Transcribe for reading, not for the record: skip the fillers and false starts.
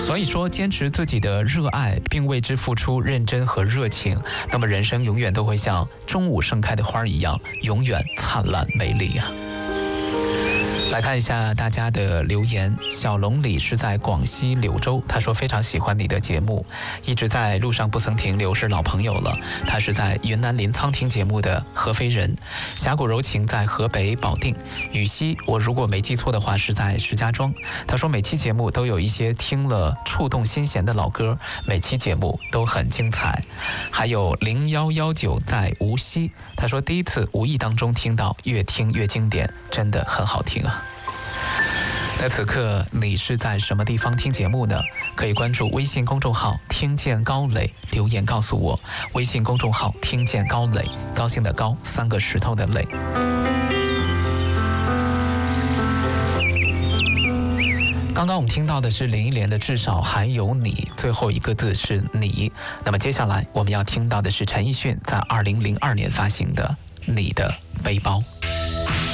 所以说，坚持自己的热爱，并为之付出认真和热情，那么人生永远都会像中午盛开的花一样，永远灿烂美丽啊！来看一下大家的留言。小龙里是在广西柳州，他说非常喜欢你的节目，一直在路上不曾停留，是老朋友了。他是在云南临沧听节目的合肥人。峡谷柔情在河北保定。羽西，我如果没记错的话是在石家庄。他说每期节目都有一些听了触动心弦的老歌，每期节目都很精彩。还有0119在无锡，他说第一次无意当中听到，越听越经典，真的很好听啊。在此刻你是在什么地方听节目呢？可以关注微信公众号听见高磊，留言告诉我。微信公众号听见高磊，高兴的高，3个石头的磊。刚刚我们听到的是林忆莲的至少还有你，最后一个字是你。那么接下来我们要听到的是陈奕迅在2002年发行的你的背包。